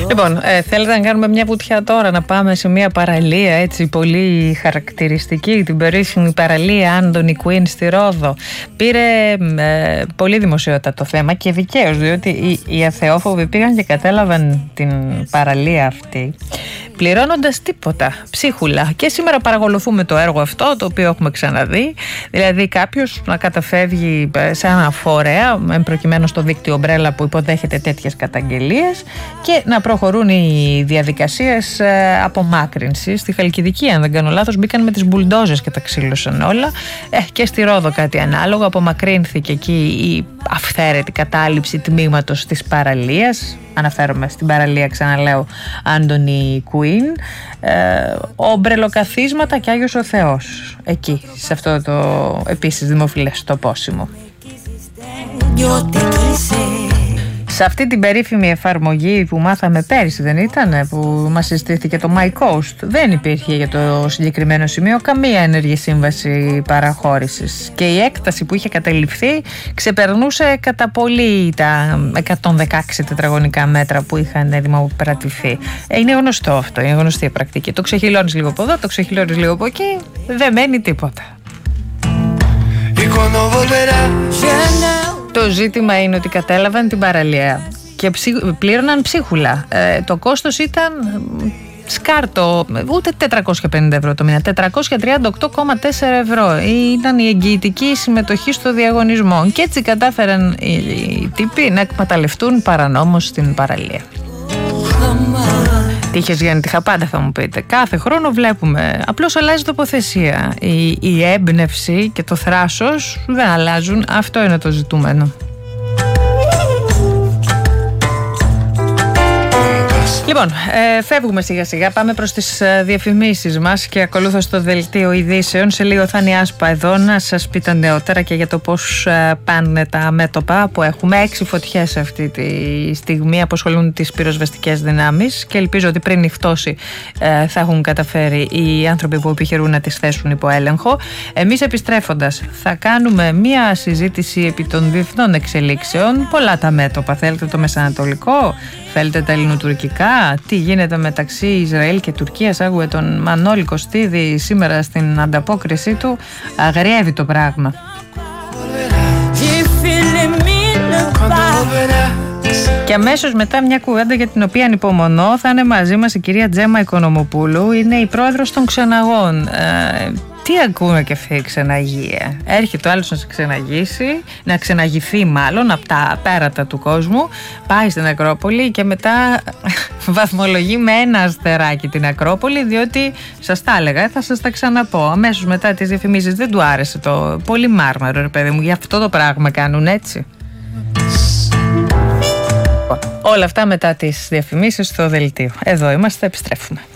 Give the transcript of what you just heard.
Λοιπόν, θέλετε να κάνουμε μια βουτιά τώρα, να πάμε σε μια παραλία έτσι πολύ χαρακτηριστική, την περίφημη παραλία Άντονι Κουίν στη Ρόδο. Πήρε πολύ δημοσιότητα το θέμα και δικαίως, διότι οι αθεόφοβοι πήγαν και κατέλαβαν την παραλία αυτή πληρώνοντας τίποτα, ψίχουλα. Και σήμερα παρακολουθούμε το έργο αυτό, το οποίο έχουμε ξαναδεί. Δηλαδή κάποιος να καταφεύγει σε ένα φορέα, προκειμένου στο δίκτυο ομπρέλα που υποδέχεται τέτοιες καταγγελίες, και να προχωρούν οι διαδικασίες απομάκρυνσης. Στη Χαλκιδική, αν δεν κάνω λάθος, μπήκαν με τις μπουλντόζες και τα ξύλωσαν όλα. Και στη Ρόδο κάτι ανάλογο. Απομακρύνθηκε εκεί η αυθαίρετη κατάληψη τμήματος της παραλίας. Αναφέρομαι στην παραλία, ξαναλέω, Άντονι Κουίν. Ομπρελοκαθίσματα και Άγιος ο Θεός. Εκεί, σε αυτό το επίσης δημοφιλές τοπόσιμο. Σε αυτή την περίφημη εφαρμογή που μάθαμε πέρυσι, δεν ήταν, που μας συστήθηκε το My Coast, δεν υπήρχε για το συγκεκριμένο σημείο καμία ενεργή σύμβαση παραχώρησης και η έκταση που είχε καταληφθεί ξεπερνούσε κατά πολύ τα 116 τετραγωνικά μέτρα που είχαν δημοπρατηθεί. Είναι γνωστό αυτό, είναι γνωστή η πρακτική. Το ξεχυλώνεις λίγο από εδώ, το ξεχυλώνεις λίγο από εκεί, δεν μένει τίποτα. Το ζήτημα είναι ότι κατέλαβαν την παραλία και πλήρωναν ψίχουλα. Το κόστος ήταν σκάρτο, ούτε 450 ευρώ το μήνα, 438,4 ευρώ. Ήταν η εγγυητική συμμετοχή στο διαγωνισμό. Και έτσι κατάφεραν οι τύποι να εκμεταλλευτούν παρανόμως την παραλία. Τύχες Γιάννη Τυχαπάντα, θα μου πείτε. Κάθε χρόνο βλέπουμε, απλώς αλλάζει τοποθεσία. Η έμπνευση και το θράσος δεν αλλάζουν. Αυτό είναι το ζητούμενο. Λοιπόν, φεύγουμε σιγά σιγά, πάμε προς τις διαφημίσεις μας και ακολούθως στο δελτίο ειδήσεων. Σε λίγο θα είναι η Άσπα εδώ να σας πει τα νεότερα και για το πώς πάνε τα μέτωπα που έχουμε. 6 φωτιές αυτή τη στιγμή απασχολούν τις πυροσβεστικές δυνάμεις και ελπίζω ότι πριν νυχτώσει θα έχουν καταφέρει οι άνθρωποι που επιχειρούν να τις θέσουν υπό έλεγχο. Εμείς επιστρέφοντας θα κάνουμε μια συζήτηση επί των διεθνών εξελίξεων. Πολλά τα μέτωπα. Θέλετε το μεσανατολικό, θέλετε τα ελληνοτουρκικά, τι γίνεται μεταξύ Ισραήλ και Τουρκίας. Άκουγε τον Μανώλη Κωστίδη σήμερα στην ανταπόκρισή του. Αγριεύει το πράγμα. Και αμέσως μετά μια κουβέντα για την οποία ανυπομονώ. Θα είναι μαζί μας η κυρία Τζέμα Οικονομοπούλου. Είναι η πρόεδρος των Ξεναγών. Τι ακούμε και αυτή η ξεναγία? Έρχεται ο άλλος να σε ξεναγήσει, να ξεναγηθεί μάλλον από τα πέρατα του κόσμου, πάει στην Ακρόπολη και μετά βαθμολογεί με ένα αστεράκι την Ακρόπολη, διότι σας τα έλεγα, θα σας τα ξαναπώ. Αμέσως μετά τις διαφημίσεις δεν του άρεσε το πολύ μάρμαρο, ρε παιδί μου, γι' αυτό το πράγμα κάνουν έτσι. Όλα αυτά μετά τις διαφημίσεις στο δελτίο. Εδώ είμαστε, επιστρέφουμε.